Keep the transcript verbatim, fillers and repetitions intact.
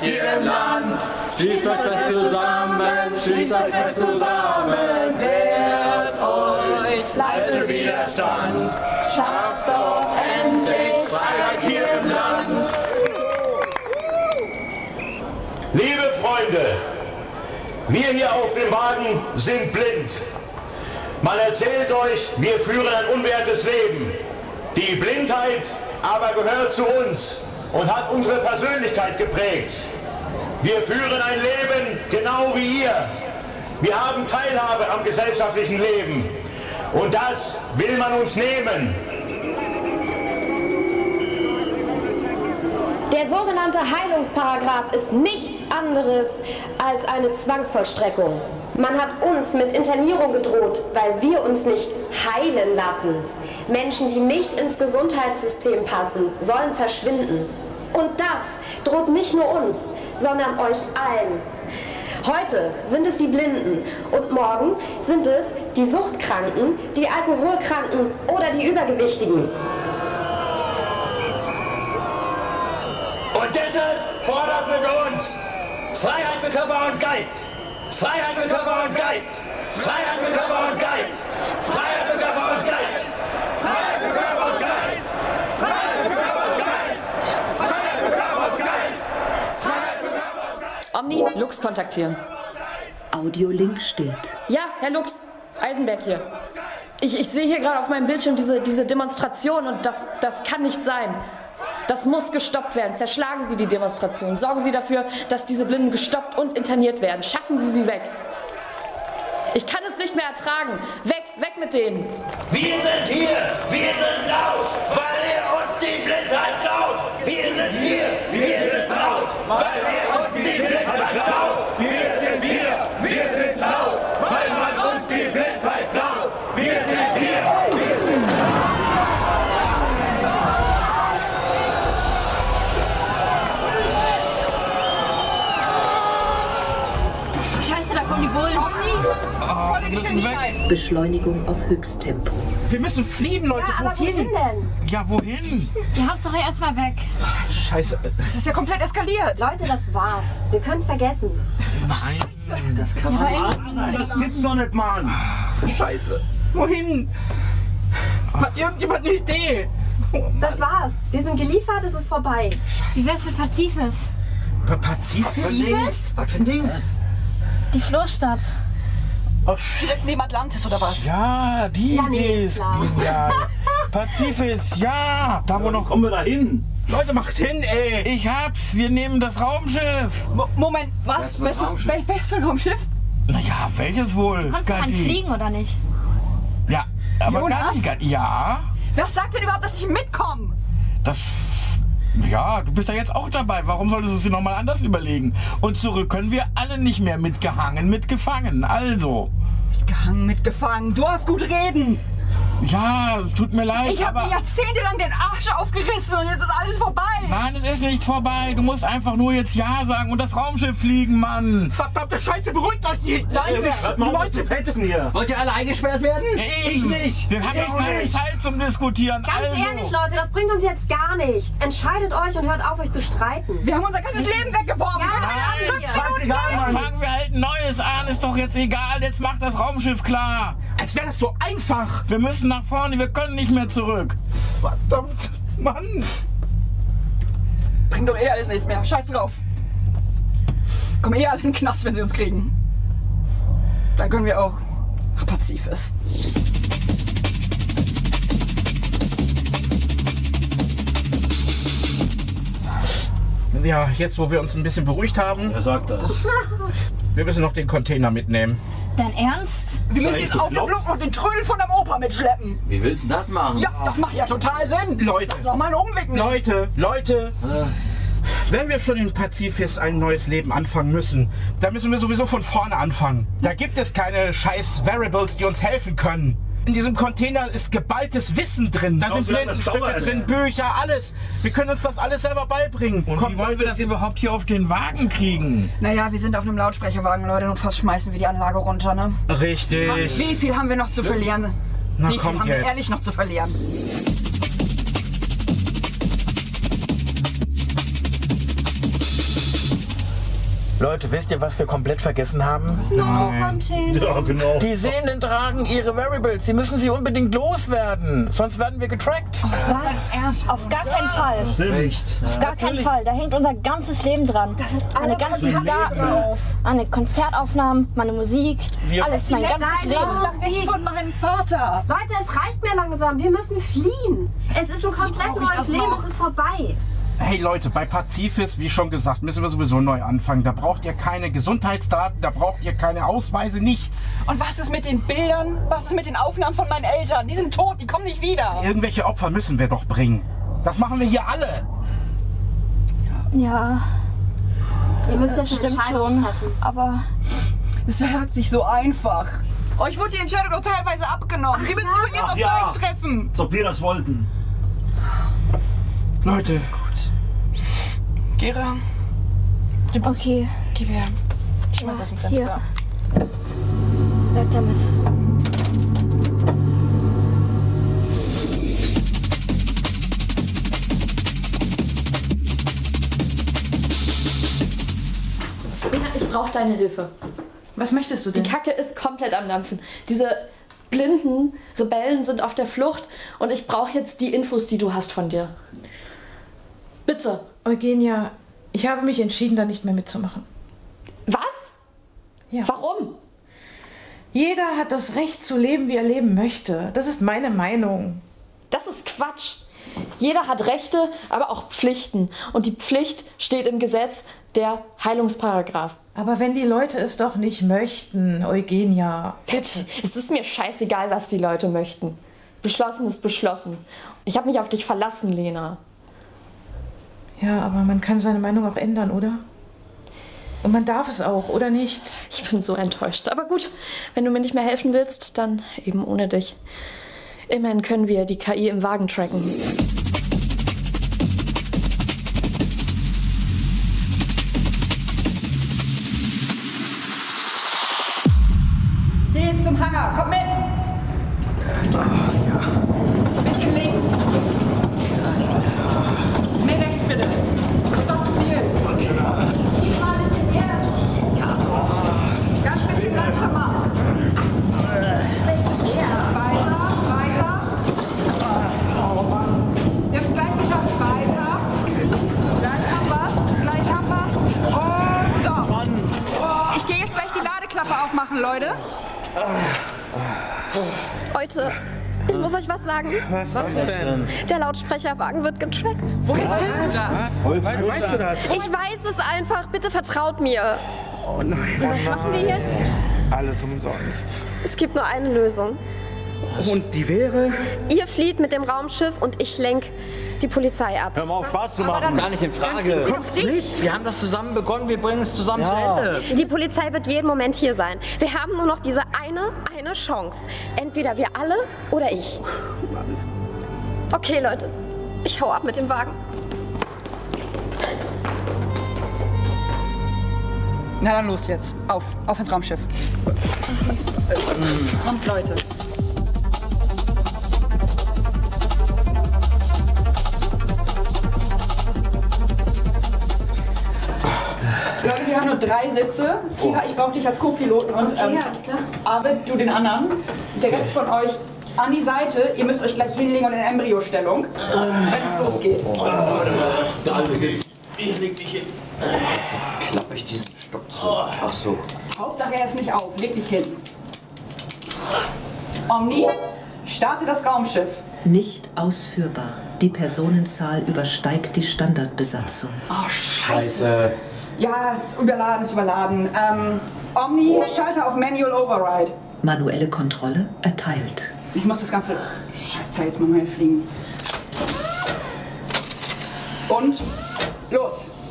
hier im Land. Schließt euch fest zusammen, schließt euch fest zusammen, wehrt euch, leistet Widerstand, schafft doch endlich Freiheit hier im Land. Liebe Freunde, wir hier auf dem Wagen sind blind. Man erzählt euch, wir führen ein unwertes Leben. Die Blindheit aber gehört zu uns und hat unsere Persönlichkeit geprägt. Wir führen ein Leben genau wie ihr. Wir haben Teilhabe am gesellschaftlichen Leben. Und das will man uns nehmen. Der sogenannte Heilungsparagraf ist nichts anderes als eine Zwangsvollstreckung. Man hat uns mit Internierung gedroht, weil wir uns nicht heilen lassen. Menschen, die nicht ins Gesundheitssystem passen, sollen verschwinden. Und das droht nicht nur uns, sondern euch allen. Heute sind es die Blinden und morgen sind es die Suchtkranken, die Alkoholkranken oder die Übergewichtigen. Und deshalb fordert mit uns Freiheit für Körper und Geist. Freiheit für Körper und Geist. Freiheit für Körper und Geist. Freiheit für Körper und Geist. Freiheit für Körper und Geist. Freiheit für Körper und Geist. Freiheit für Körper und Geist. Freiheit für Körper und Geist. Omni, Lux kontaktieren. Audiolink steht. Ja, Herr Lux, Eisenberg hier. Ich, ich sehe hier gerade auf meinem Bildschirm diese, diese Demonstration und das, das kann nicht sein. Das muss gestoppt werden. Zerschlagen Sie die Demonstration. Sorgen Sie dafür, dass diese Blinden gestoppt und interniert werden. Schaffen Sie sie weg. Ich kann es nicht mehr ertragen. Weg, weg mit denen. Wir sind hier. Wir sind laut, weil ihr uns die Blindheit klaut. Wir sind hier. Wir sind laut, weil ihr uns die Blindheit klaut. Wir sind hier, wir sind laut, weil man uns die Blindheit klaut. Wir sind hier, wir sind laut. Scheiße, da kommen die Bullen. Oh, wir müssen weg. Beschleunigung auf Höchsttempo. Wir müssen fliehen, Leute. Ja, aber wohin? wohin denn? Ja, wohin? Die Hauptsache erstmal weg. Scheiße. Das ist ja komplett eskaliert. Leute, das war's. Wir können's vergessen. Nein, das kann Ja, man aber nicht sein. Das gibt's doch nicht, Mann. Scheiße. Wohin? Hat irgendjemand eine Idee? Das war's. Wir sind geliefert, es ist vorbei. Wie wär's mit Pazifis? Pazifis? Was für ein Ding? Die Flohstadt. Oh, Direkt neben Atlantis oder was? ja, die Ja, nee, Idee ist ist klar. genial. Pazifis, ja. Da wo noch... Kommen wir da hin? Leute, macht hin, ey. Ich hab's. Wir nehmen das Raumschiff. Mo Moment, was? Das war Raumschiff. Wel welches Raumschiff? Naja, welches wohl? Kannst du Gatti? fliegen oder nicht? Ja, aber Jonas? Gatti, Gatti, ja. Wer sagt denn überhaupt, dass ich mitkomme? Das... Ja, du bist ja jetzt auch dabei. Warum solltest du es dir nochmal anders überlegen? Und zurück können wir alle nicht mehr mitgehangen, mitgefangen. Also. Mitgehangen, mitgefangen. Du hast gut reden. Ja, es tut mir leid, Ich habe aber... mir jahrzehntelang den Arsch aufgerissen und jetzt ist alles vorbei. Nein, es ist nicht vorbei. Du musst einfach nur jetzt Ja sagen und das Raumschiff fliegen, Mann. Verdammte Scheiße, beruhigt euch die... Leute, Leute, fetzen hier. Wollt ihr alle eingesperrt werden? Ich nicht. Wir haben jetzt keine Zeit zum Diskutieren. Ganz also. ehrlich, Leute, das bringt uns jetzt gar nichts. Entscheidet euch und hört auf, euch zu streiten. wir haben unser ganzes Leben weggeworfen. Ja, Wir nein, haben ja. Scheißegal, Dann Mann. fangen wir halt ein neues an. Ist doch jetzt egal. Jetzt macht das Raumschiff klar. Als wäre das so einfach. Wir müssen nach vorne. Wir können nicht mehr zurück. Verdammt, Mann. Bringt doch eh alles nichts mehr. Scheiß drauf. Kommen eh alle in den Knast, wenn sie uns kriegen. Dann können wir auch nach Pazifis. Ja, jetzt wo wir uns ein bisschen beruhigt haben, Wer sagt das? wir müssen noch den Container mitnehmen. Dein Ernst? Wir müssen Seid jetzt ihr auf den bekloppt? Flug noch den Trödel von der Oper mitschleppen. Wie willst du das machen? Ja, das macht ja total Sinn. Leute. Das ist noch mal ein Umweg. nehmen. Leute, Leute, wenn wir schon in Pazifis ein neues Leben anfangen müssen, dann müssen wir sowieso von vorne anfangen. Da gibt es keine scheiß Variables, die uns helfen können. In diesem Container ist geballtes Wissen drin. Da sind Glaubst du, dass das Blindenstücke dauert? drin, Bücher, alles. Wir können uns das alles selber beibringen. Und wie wollen wir das überhaupt hier auf den Wagen kriegen? Naja, wir sind auf einem Lautsprecherwagen, Leute, und fast schmeißen wir die Anlage runter, ne? Richtig. Wie viel haben wir noch zu verlieren? Na, Wie viel kommt haben wir jetzt. ehrlich noch zu verlieren? Leute, wisst ihr, was wir komplett vergessen haben? Nein. Ja, genau. Die Sehenden tragen ihre Variables. Sie müssen sie unbedingt loswerden. Sonst werden wir getrackt. Oh, was? Ernst? Auf gar keinen Fall. Echt? Auf gar keinen Fall. Da hängt unser ganzes Leben dran. Da sind Meine ganzen Daten auf. Meine Konzertaufnahmen, meine Musik. Wir alles, mein ganzes Leben. Ich von meinem Vater. Leute, es reicht mir langsam. Wir müssen fliehen. Es ist ein komplett neues Leben. Es ist vorbei. Hey Leute, bei Pazifis, wie schon gesagt, müssen wir sowieso neu anfangen. Da braucht ihr keine Gesundheitsdaten, da braucht ihr keine Ausweise, nichts. Und was ist mit den Bildern? Was ist mit den Aufnahmen von meinen Eltern? Die sind tot, die kommen nicht wieder. Irgendwelche Opfer müssen wir doch bringen. Das machen wir hier alle. Ja, Ihr müsst ja das schon stimmt Entscheidungen schon. treffen. Aber Das sagt sich so einfach. Euch wurde die Entscheidung doch teilweise abgenommen. Ach Wir müssen ja? sie von jetzt Ach auf ja. gleich treffen. Als ob wir das wollten. Leute, Gera, okay, geh her. Schmeiß aus dem hier. Fenster. Weg damit. Lena, ich brauche deine Hilfe. Was möchtest du Die denn? Kacke ist komplett am Dampfen. Diese blinden Rebellen sind auf der Flucht und ich brauche jetzt die Infos, die du hast von dir. Bitte. Eugenia, ich habe mich entschieden, da nicht mehr mitzumachen. Was? Ja. Warum? Jeder hat das Recht zu leben, wie er leben möchte. Das ist meine Meinung. Das ist Quatsch. Jeder hat Rechte, aber auch Pflichten. Und die Pflicht steht im Gesetz, der Heilungsparagraph. Aber wenn die Leute es doch nicht möchten, Eugenia, bitte. Es ist mir scheißegal, was die Leute möchten. Beschlossen ist beschlossen. Ich habe mich auf dich verlassen, Lena. Ja, aber man kann seine Meinung auch ändern, oder? Und man darf es auch, oder nicht? Ich bin so enttäuscht. Aber gut, wenn du mir nicht mehr helfen willst, dann eben ohne dich. Immerhin können wir die K I im Wagen tracken. Hier jetzt zum Hangar, komm mit! Bisschen links. Mehr rechts bitte. Das war zu viel. Diesmal ein bisschen mehr. Ja, doch. Ganz bisschen langsamer. Weiter, weiter. Wir haben es gleich geschafft. Weiter. Gleich haben wir's. Gleich haben wir's. Und so. Ich gehe jetzt gleich die Ladeklappe aufmachen, Leute. Leute, ich muss euch was sagen. was ist denn? Der Lautsprecherwagen wird getrackt. Woher weißt du das? Woher weißt du das? Ich weiß es einfach. Bitte vertraut mir. Oh nein. Was machen wir jetzt? Alles umsonst. Es gibt nur eine Lösung. Und die wäre? Ihr flieht mit dem Raumschiff und ich lenk die Polizei ab. Hör mal auf, Spaß zu machen. Gar nicht in Frage. Kommst nicht? Wir haben das zusammen begonnen, wir bringen es zusammen Ja. zu Ende. Die Polizei wird jeden Moment hier sein. Wir haben nur noch diese eine, eine Chance. Entweder wir alle oder ich. Okay, Leute. Ich hau ab mit dem Wagen. Na dann los jetzt. Auf, auf ins Raumschiff. Kommt, Leute. Leute, wir haben nur drei Sitze. Kira, ich brauche dich als Co-Piloten und Okay, ähm, alles klar. Arvid, du den anderen. Der Rest von euch an die Seite. Ihr müsst euch gleich hinlegen und in Embryostellung, wenn es losgeht. Der alte sitzt. Ich leg dich hin. Klappe ich diesen Stock zu. Ach so. Hauptsache er ist nicht auf. Leg dich hin. Omni, starte das Raumschiff. Nicht ausführbar. Die Personenzahl übersteigt die Standardbesatzung. Oh, scheiße. Ja, ist überladen, ist überladen. Ähm, Omni, schalte auf Manual Override. Manuelle Kontrolle erteilt. Ich muss das ganze Scheißteil jetzt manuell fliegen. Und los.